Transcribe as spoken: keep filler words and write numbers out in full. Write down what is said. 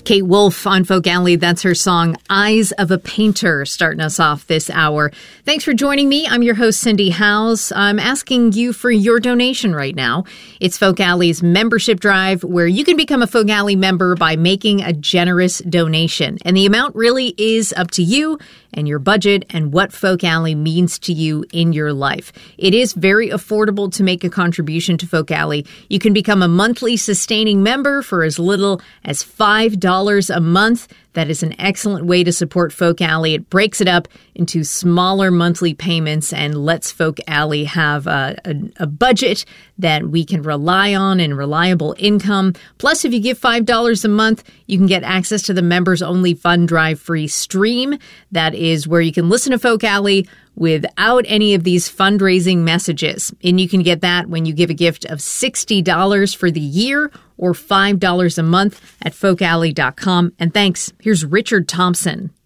Kate Wolf on Folk Alley. That's her song, Eyes of a Painter, starting us off this hour. Thanks for joining me. I'm your host, Cindy Howes. I'm asking you for your donation right now. It's Folk Alley's membership drive, where you can become a Folk Alley member by making a generous donation. And the amount really is up to you and your budget and what Folk Alley means to you in your life. It is very affordable to make a contribution to Folk Alley. You can become a monthly sustaining member for as little as five dollars a month. That is an excellent way to support Folk Alley. It breaks it up into smaller monthly payments and lets Folk Alley have a, a, a budget that we can rely on and reliable income. Plus, if you give five dollars a month, you can get access to the members-only Fund Drive free stream. That is where you can listen to Folk Alley without any of these fundraising messages. And you can get that when you give a gift of sixty dollars for the year or five dollars a month at folk alley dot com. And thanks. Here's Richard Thompson.